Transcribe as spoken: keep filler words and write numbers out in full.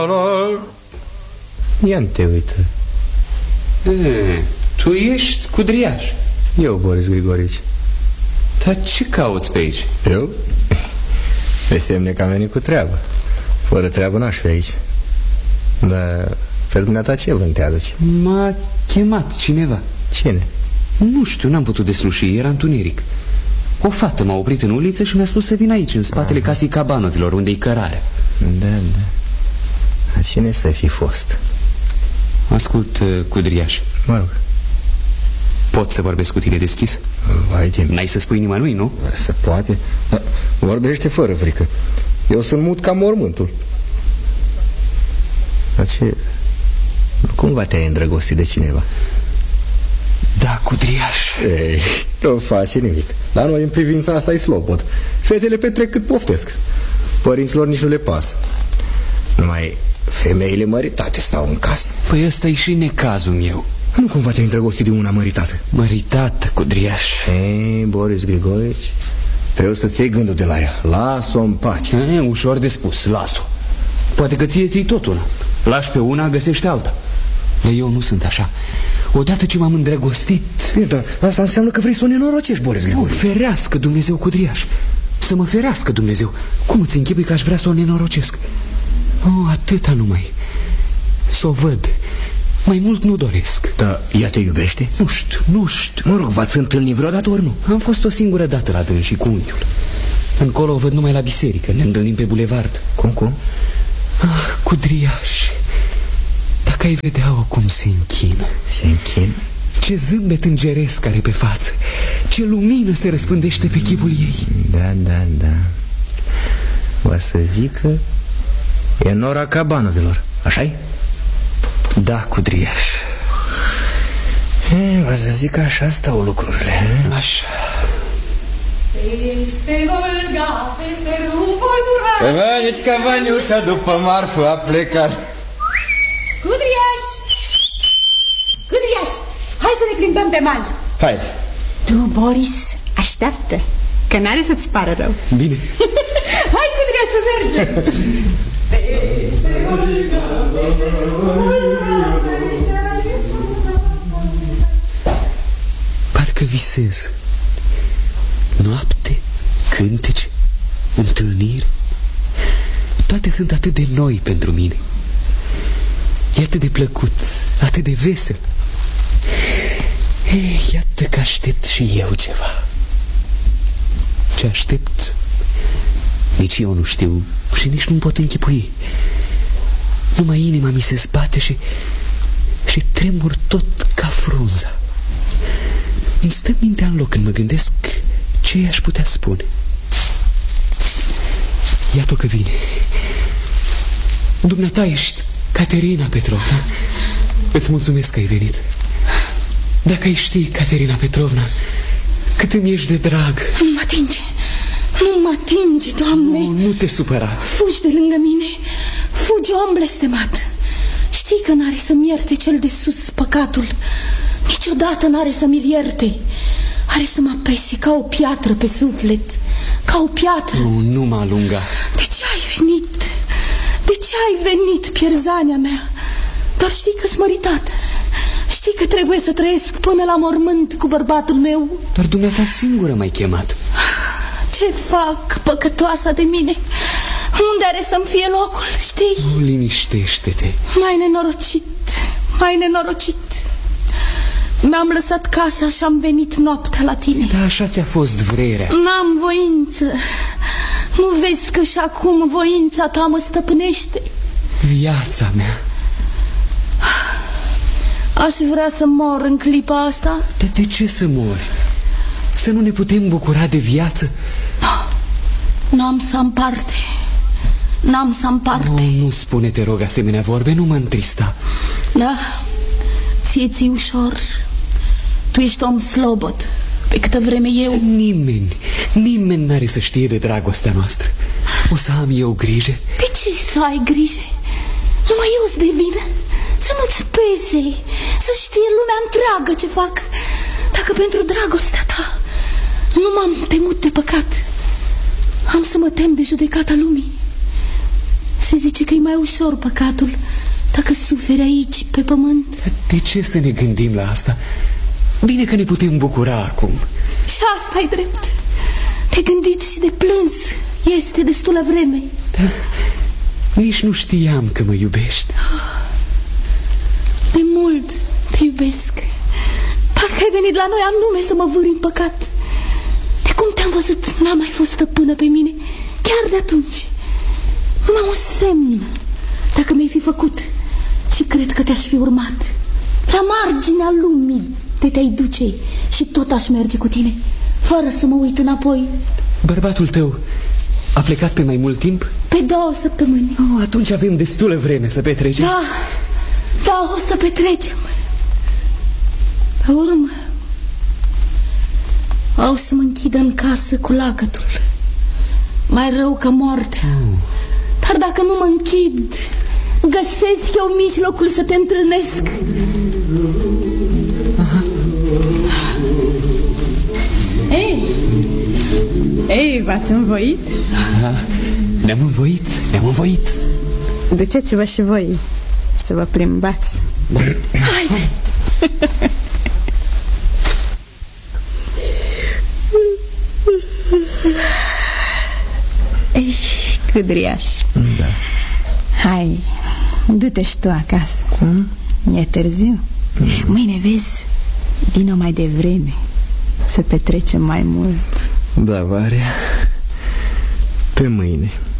Ia te uită. E, tu ești Cudriaș? Eu, Boris Grigorici. Dar ce cauți pe aici? Eu? De semne că am venit cu treabă. Fără treabă n-aș fi aici. Dar pe dumneata ce vânt te aduci? M-a chemat cineva. Cine? Nu știu, n-am putut desluși, era întuneric. O fată m-a oprit în uliță și mi-a spus să vin aici, în spatele Aha. casei Cabanovilor, unde-i cărarea. Da, da. A cine să fi fost? Ascult, uh, Cudriaș. Mă rog. Pot să vorbesc cu tine deschis? Vai de... N-ai să spui nimănui, nu? Se poate. Vorbește fără frică. Eu sunt mut ca mormântul. Dar ce... Cumva te-ai îndrăgostit de cineva? Da, Cudriaș. Ei, nu face nimic. La noi în privința asta e slobod. Fetele petrec cât poftesc. Părinților nici nu le pasă. Numai femeile măritate stau în casă. Păi ăsta e și necazul meu. Nu cumva te-ai îndrăgostit de una măritată? Măritată, Cudriaș. Ei, Boris Grigorici, trebuie să-ți iei gândul de la ea. Las-o în pace. E, ușor de spus, las-o. Poate că ție ții tot una. Lași pe una, găsești alta. Dar eu nu sunt așa. Odată ce m-am îndrăgostit... Bine, dar asta înseamnă că vrei să o nenorocești, Boris Grigorici. O ferească Dumnezeu, Cudriaș. Să mă ferească Dumnezeu. Cum îți închipui că aș vrea să o nenorocesc? Oh, atâta numai. Să o văd. Mai mult nu doresc. Dar ea te iubește? Nu știu, nu știu. Mă rog, v-ați întâlnit vreodată ori nu? Am fost o singură dată la dâns și cu unchiul. Încolo o văd numai la biserică. Ne întâlnim pe bulevard. Cum, cum? Ah, Cudriaș, dacă ai vedea-o cum se închină. Se închină? Ce zâmbet îngeresc are pe față. Ce lumină se răspândește pe chipul ei. Da, da, da. O să zic că e Nora Cabanovilor, așa-i? Da, Cudriaș. O să zic că așa stau lucrurile. Așa. Peste Volga, peste râul Volgurat. Veniți că Vaniușa după marfă a plecat. Cudriaș! Cudriaș! Hai să ne plimbăm pe mal. Hai. Tu, Boris, așteaptă, că n-are să-ți pară rău. Bine. Hai, Cudriaș, să mergem. Peste Volga, peste râul Parcă visez. Noapte, cântece, întâlniri, toate sunt atât de noi pentru mine. E atât de plăcut, atât de vesel. Ei, iată că aștept și eu ceva. Ce aștept, nici eu nu știu și nici nu-mi pot închipui. Numai inima mi se zbate și, și tremur tot ca frunza. Îmi stă mintea în loc când mă gândesc ce i-aș putea spune. Iată că vine. Dumneata ești Caterina Petrovna. Îți mulțumesc că ai venit. Dacă ai ști, Caterina Petrovna, cât îmi ești de drag. Nu mă atinge, nu mă atinge, Doamne. Nu, nu te supăra. Fugi de lângă mine, fugi, om blestemat. Știi că n-are să-mi ierte cel de sus păcatul. Niciodată n-are să mi-l ierte. Are să mă apese ca o piatră pe suflet. Ca o piatră. Nu, nu mă alunga. De ce ai venit? De ce ai venit, pierzania mea? Doar știi că-s măritată. Știi că trebuie să trăiesc până la mormânt cu bărbatul meu. Doar dumneata singură m-ai chemat. Ce fac, păcătoasa de mine? Unde are să-mi fie locul, știi? Nu, liniștește-te. Mai nenorocit, mai nenorocit. Mi-am lăsat casa și am venit noaptea la tine. Da, așa ți-a fost vrerea. N-am voință. Nu vezi că și acum voința ta mă stăpânește? Viața mea. Aș vrea să mor în clipa asta. De, de ce să mori? Să nu ne putem bucura de viață? N-am să am parte. N-am să am parte. Nu, nu spune, te rog, asemenea vorbe, nu mă întrista. Da, ție ți ușor. Tu ești om slobod, pe câtă vreme eu... Nimeni, nimeni n-are să știe de dragostea noastră. O să am eu grijă. De ce să ai grijă? Numai eu-ți de vină. Să nu-ți pese, să știe lumea întreagă ce fac. Dacă pentru dragostea ta nu m-am temut de păcat, am să mă tem de judecata lumii. Se zice că e mai ușor păcatul dacă suferi aici, pe pământ. De ce să ne gândim la asta? Bine că ne putem bucura acum. Și asta-i drept. De gândit și de plâns este destulă vreme. Da, nici nu știam că mă iubești. De mult te iubesc. Parcă ai venit la noi anume să mă vâri în păcat. De cum te-am văzut, n-am mai fost stăpână pe mine. Chiar de atunci. Numai un semn, dacă mi-ai fi făcut. Și cred că te-aș fi urmat. La marginea lumii de te-ai duce și tot aș merge cu tine, fără să mă uit înapoi. Bărbatul tău a plecat pe mai mult timp? Pe două săptămâni. Oh, atunci avem destulă vreme să petrecem. Da, da, o să petrecem. Pe urmă au să mă închidă în casă cu lacătul. Mai rău ca moartea. mm. Dar dacă nu mă închid, găsesc eu mijlocul să te întâlnesc. Aha. Ei, ei, v-ați învoit? Aha. Ne-am învoit, ne-am învoit. Duceți-vă și voi să vă plimbați. Haide. Ei, câdriaș. Da. Hai, du-te și tu acasă. Cum? E târziu. mm. Mâine, vezi, vino mai devreme să petrecem mai mult. Da, Varia, pe mâine.